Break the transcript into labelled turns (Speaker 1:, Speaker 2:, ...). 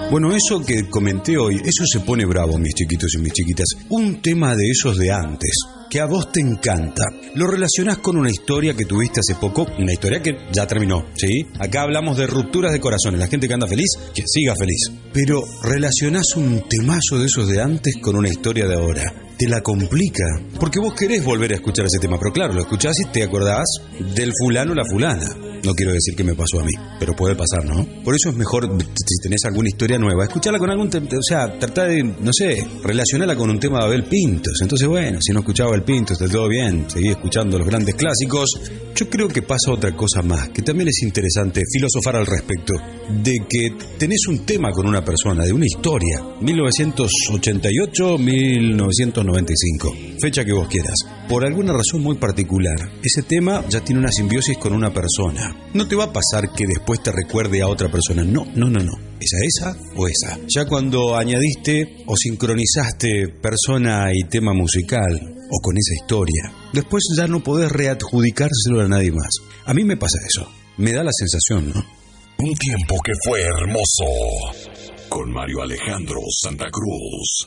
Speaker 1: Bueno, eso que comenté hoy, eso se pone bravo, mis chiquitos y mis chiquitas. Un tema de esos de antes, que a vos te encanta. Lo relacionás con una historia que tuviste hace poco, una historia que ya terminó, ¿sí? Acá hablamos de rupturas de corazones. La gente que anda feliz, que siga feliz. Pero relacionás un temazo de esos de antes con una historia de ahora. Te la complica, porque vos querés volver a escuchar ese tema, pero claro, lo escuchás y te acordás del fulano o la fulana. No quiero decir que me pasó a mí, pero puede pasar, ¿no? Por eso es mejor, si tenés alguna historia nueva, escucharla con algún... O sea, tratar de, no sé, relacionarla con un tema de Abel Pintos. Entonces, bueno, si no escuchaba Abel Pintos, está todo bien, seguí escuchando los grandes clásicos. Yo creo que pasa otra cosa más, que también es interesante filosofar al respecto, de que tenés un tema con una persona, de una historia, 1988, 1995, fecha que vos quieras. Por alguna razón muy particular, ese tema ya tiene una simbiosis con una persona. No te va a pasar que después te recuerde a otra persona, no. ¿Esa o esa? Ya cuando añadiste o sincronizaste persona y tema musical, o con esa historia, después ya no podés readjudicárselo a nadie más. A mí me pasa eso, me da la sensación, ¿no?
Speaker 2: Un tiempo que fue hermoso, con Mario Alejandro Santa Cruz.